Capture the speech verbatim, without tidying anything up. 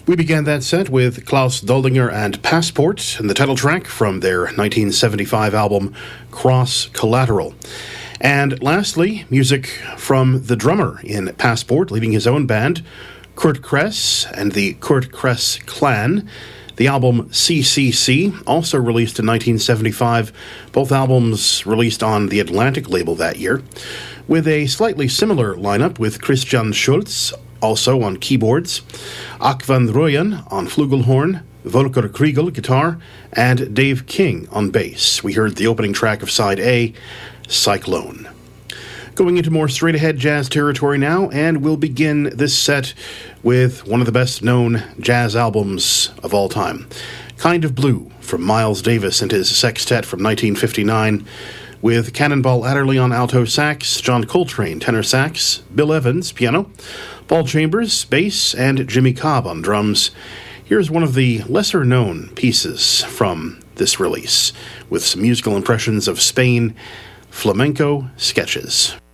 We began that set with Klaus Doldinger and Passport, and the title track from their nineteen seventy-five album Cross Collateral. And lastly, music from the drummer in Passport, leading his own band, Kurt Kress and the Kurt Kress Clan. The album C C C, also released in nineteen seventy-five, both albums released on the Atlantic label that year, with a slightly similar lineup with Christian Schulz, also on keyboards, Ak van Rooyen on flugelhorn, Volker Kriegel guitar, and Dave King on bass. We heard the opening track of Side A, Cyclone. Going into more straight-ahead jazz territory now, and we'll begin this set with one of the best-known jazz albums of all time, Kind of Blue, from Miles Davis and his sextet from nineteen fifty-nine, with Cannonball Adderley on alto sax, John Coltrane tenor sax, Bill Evans piano, Paul Chambers bass, and Jimmy Cobb on drums. Here's one of the lesser-known pieces from this release, with some musical impressions of Spain, Flamenco Sketches.